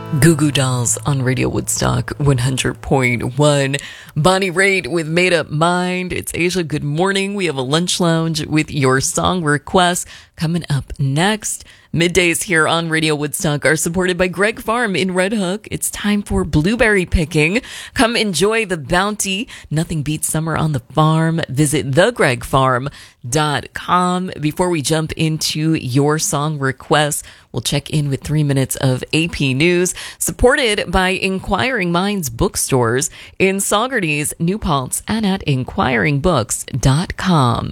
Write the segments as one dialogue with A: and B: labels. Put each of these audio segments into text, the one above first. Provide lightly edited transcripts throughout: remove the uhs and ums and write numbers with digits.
A: Goo Goo Dolls on Radio Woodstock 100.1. Bonnie Raitt with Made Up Mind. It's Asia. Good morning. We have a lunch lounge with your song requests coming up next. Middays here on Radio Woodstock are supported by Greg Farm in Red Hook. It's time for blueberry picking. Come enjoy the bounty. Nothing beats summer on the farm. Visit thegregfarm.com. Before we jump into your song requests, we'll check in with 3 minutes of AP News, supported by Inquiring Minds bookstores in Saugerties, New Paltz, and at inquiringbooks.com.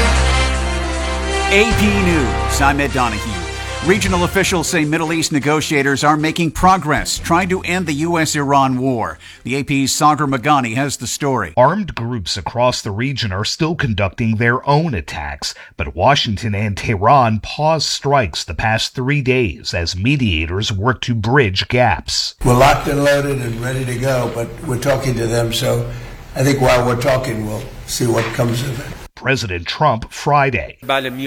B: AP News, I'm Ed Donahue. Regional officials say Middle East negotiators are making progress trying to end the U.S.-Iran war. The AP's Sagar Meghani has the story.
C: Armed groups across the region are still conducting their own attacks, but Washington and Tehran paused strikes the past 3 days as mediators work to bridge gaps.
D: We're locked and loaded and ready to go, but we're talking to them, so I think while we're talking, we'll see what comes of it.
C: President Trump Friday.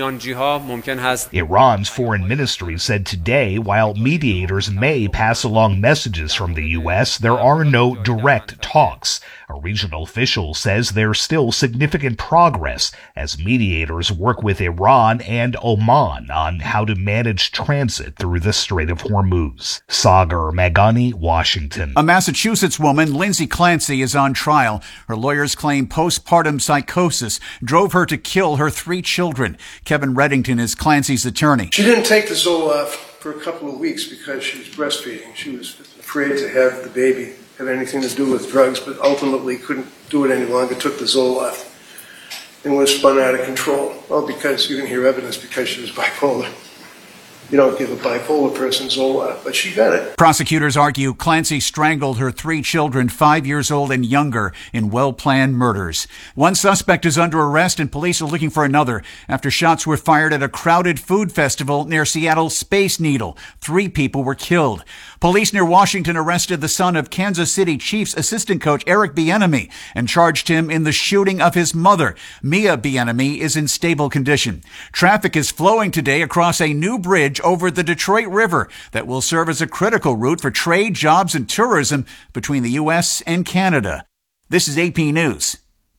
C: Iran's foreign ministry said today, while mediators may pass along messages from the U.S., there are no direct talks. A regional official says there's still significant progress as mediators work with Iran and Oman on how to manage transit through the Strait of Hormuz. Sagar Meghani, Washington.
B: A Massachusetts woman, Lindsay Clancy, is on trial. Her lawyers claim postpartum psychosis drove her to kill her 3 children. Kevin Reddington is Clancy's attorney.
E: She didn't take the Zoloft for a couple of weeks because she was breastfeeding. She was afraid to have the baby have anything to do with drugs, but ultimately couldn't do it any longer, took the Zoloft, and was spun out of control. Well, because you didn't hear evidence because she was bipolar. You don't give a bipolar person Zoloft, but she got it.
B: Prosecutors argue Clancy strangled her 3 children, 5 years old and younger, in well-planned murders. One suspect is under arrest and police are looking for another after shots were fired at a crowded food festival near Seattle's Space Needle. 3 people were killed. Police near Washington arrested the son of Kansas City Chiefs assistant coach Eric Bieniemy and charged him in the shooting of his mother. Mia Bieniemy is in stable condition. Traffic is flowing today across a new bridge over the Detroit River that will serve as a critical route for trade, jobs, and tourism between the U.S. and Canada. This is AP News.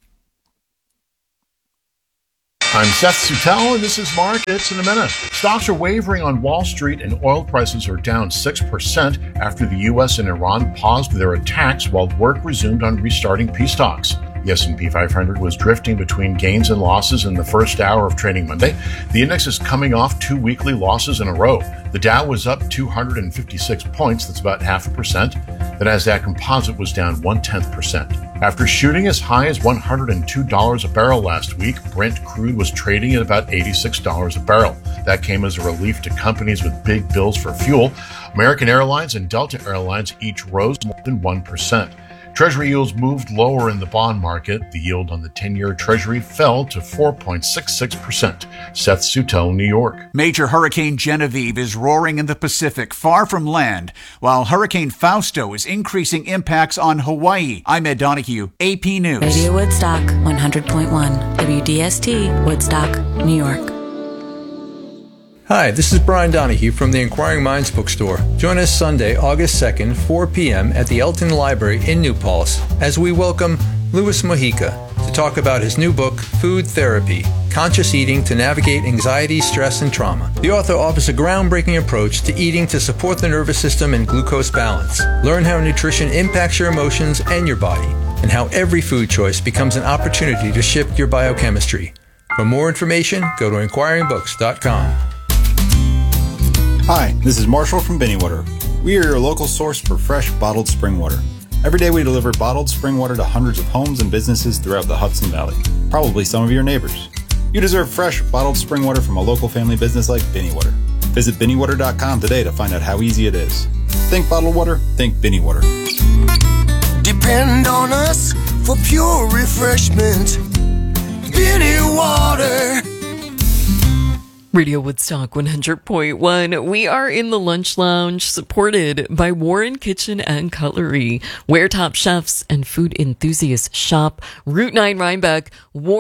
F: I'm Seth Suttel, and this is Markets in a Minute. Stocks are wavering on Wall Street, and oil prices are down 6% after the U.S. and Iran paused their attacks while work resumed on restarting peace talks. The S&P 500 was drifting between gains and losses in the first hour of trading Monday. The index is coming off 2 weekly losses in a row. The Dow was up 256 points, that's about 0.5%. The Nasdaq Composite was down 0.1%. After shooting as high as $102 a barrel last week, Brent crude was trading at about $86 a barrel. That came as a relief to companies with big bills for fuel. American Airlines and Delta Airlines each rose more than 1%. Treasury yields moved lower in the bond market. The yield on the 10-year Treasury fell to 4.66%. Seth Suttel, New York.
B: Major Hurricane Genevieve is roaring in the Pacific, far from land, while Hurricane Fausto is increasing impacts on Hawaii. I'm Ed Donahue, AP News.
G: Radio Woodstock 100.1, WDST, Woodstock, New York.
H: Hi, this is Brian Donahue from the Inquiring Minds bookstore. Join us Sunday, August 2nd, 4 p.m. at the Elton Library in New Paltz as we welcome Louis Mojica to talk about his new book, Food Therapy, Conscious Eating to Navigate Anxiety, Stress, and Trauma. The author offers a groundbreaking approach to eating to support the nervous system and glucose balance. Learn how nutrition impacts your emotions and your body, and how every food choice becomes an opportunity to shift your biochemistry. For more information, go to inquiringbooks.com.
I: Hi, this is Marshall from Binny Water. We are your local source for fresh, bottled spring water. Every day we deliver bottled spring water to hundreds of homes and businesses throughout the Hudson Valley, probably some of your neighbors. You deserve fresh, bottled spring water from a local family business like Binny Water. Visit BinnyWater.com today to find out how easy it is. Think bottled water, think Binny Water.
J: Depend on us for pure refreshment. Binny Water.
A: Radio Woodstock 100.1. We are in the lunch lounge, supported by Warren Kitchen and Cutlery, where top chefs and food enthusiasts shop. Route 9 Rhinebeck,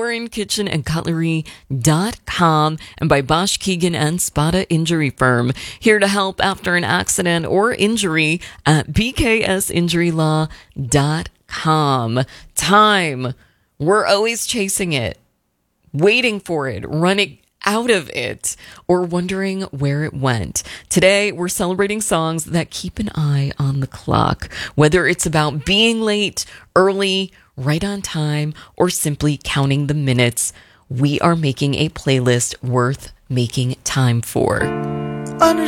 A: warrenkitchenandcutlery.com, and by Bosch Keegan and Spada Injury Firm, here to help after an accident or injury at bksinjurylaw.com. Time. We're always chasing it, waiting for it, running out of it, or wondering where it went. Today, we're celebrating songs that keep an eye on the clock, whether it's about being late, early, right on time, or simply counting the minutes. We are making a playlist worth making time for.
J: Understand